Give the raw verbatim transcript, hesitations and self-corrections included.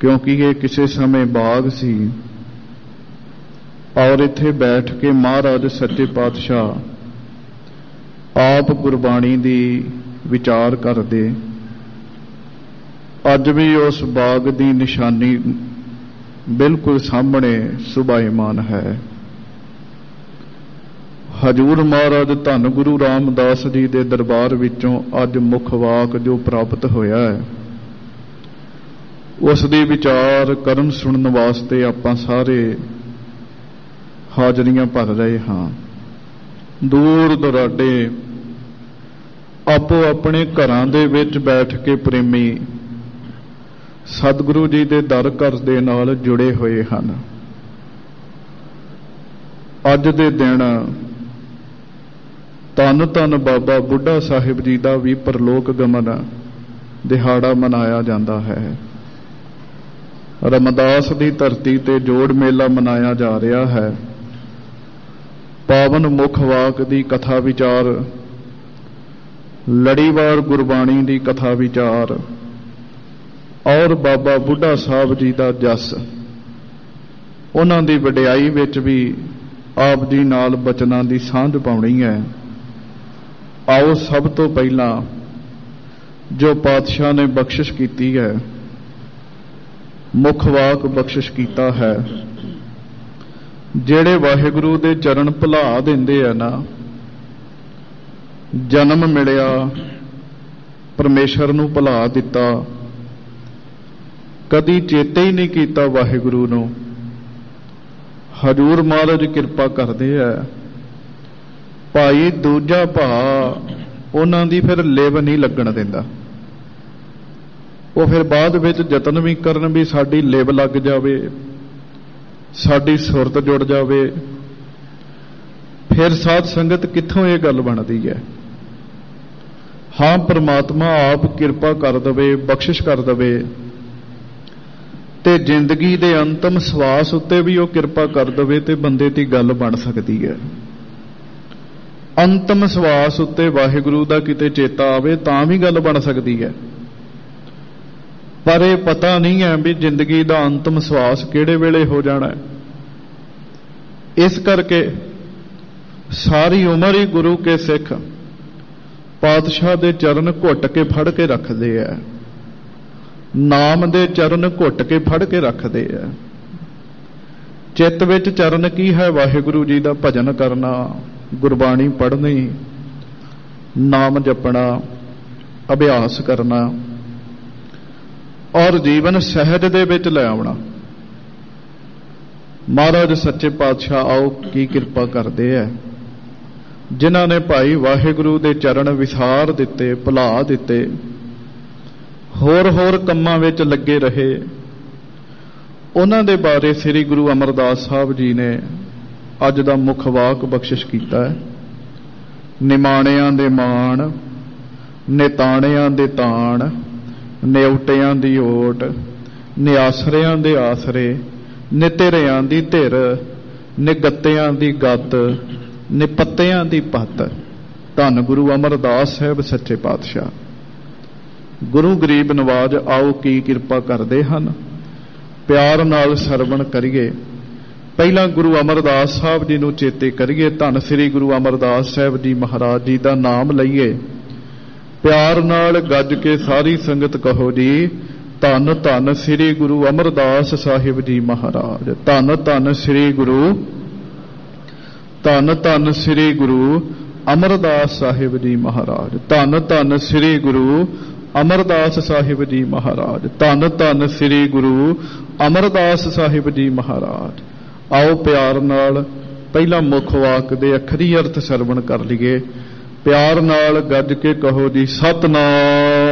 क्योंकि ये किसी समय बाग सी और इत्थे बैठ के महाराज सच्चे पातशाह आप गुरबाणी दी विचार करदे। अज भी उस बाग दी निशानी बिल्कुल सामने सुभाईमान है। हजूर महाराज धन गुरु रामदास जी दे दरबार विचों अज मुख वाक जो प्राप्त होया है, उस दी विचार करन सुनन वास्ते आपां सारे हाजरियां भर रहे हाँ। दूर दुराडे आपो अपने घरां दे विच बैठ के प्रेमी सतगुरु जी दे दर घर दे नाल जुड़े होए हन। अज दे दिन धन धन बाबा बुढ़ा साहिब जी का भी परलोक गमन दिहाड़ा मनाया जाता है। रमदास की धरती ते जोड़ मेला मनाया जा रहा है। पावन मुख वाक की कथा विचार, लड़ीवार गुरबाणी की कथा विचार और बाबा बुढ़ा साहब जी का जस, उन्हां दी वडियाई विच भी आप जी नाल बचनां दी सांझ पाउणी है। आओ सब तो पहला जो पातशाह ने बख्शिश की है, मुख वाक बख्शिश कीता है, जेड़े वाहिगुरु दे चरण भुला दिंदे है ना, जन्म मिलिया परमेश्वर नूं भुला दिता, कदी चेते ही नहीं कीता वाहिगुरु नूं। हजूर महाराज किरपा करदे है, भाई दूजा भा उन्हां दी फिर लिव नहीं लगण दिंदा। वो फिर बाद विच यतन भी करन भी साडी लिव लग जावे, साडी सुरत जुड़ जावे। फिर साध संगत कित्थों ये गल बनदी है। हाँ, परमात्मा आप किरपा कर दवे, बख्शिश कर दवे ते जिंदगी दे अंतिम सवास उत्ते भी वो किरपा कर दवे ते बंदे दी गल बन सकती है। अंतिम सवास उत्ते वाहिगुरु दा किते चेता आवे तां भी गल बन सकती है। पर यह पता नहीं है भी जिंदगी दा अंतिम सवास किहड़े वेले हो जाना है। इस करके सारी उम्र ही गुरु के सिख पातशाह दे चरण घुट के फड़ के रखते हैं, नाम दे चरण घुट के फड़ के रखते हैं। चित्त विच चरण की है? वाहिगुरु जी का भजन करना, गुरबाणी पढ़नी, नाम जपना, अभ्यास करना और जीवन सहज दे विच ले आउणा। महाराज सच्चे पातशाह आओ की किरपा करते हैं, जिन्हां ने भाई वाहिगुरु दे चरण विसार दिते, भुला दिते, होर होर कम्मां विच लगे रहे। उन्हां दे बारे श्री गुरु अमरदास साहब जी ने अज दा मुख वाक बख्शिश कीता है। निमाणियां दे मान, निताणियां दे ताण, निउटियां दी ओट, निआसरियां दे आसरे, नितेरियां दी धिर, निगत्तियां दी गत, निपत्तियां दी पत। धन गुरु अमरदास साहब सच्चे पातशाह गुरु गरीब नवाज आओ की किरपा करते हैं। प्यार नाल सरवण करिए। पहला गुरु अमरदास साहब जी नूं चेते करिए। धन श्री गुरु अमरदास साहब जी महाराज जी का नाम लईए। प्यार नाल गज के सारी संगत कहो जी, धन धन श्री गुरु अमरदास साहिब जी महाराज। धन धन श्री गुरु, धन धन श्री गुरु अमरदास साहिब जी महाराज। धन धन श्री गुरु अमरदास साहिब जी महाराज। धन धन श्री गुरु अमरदास साहिब जी महाराज। आओ प्यार नाल पहला मुख वाक दे अखरी अर्थ सरवण कर लीए। प्यार नाल गज के कहो जी, सतनाम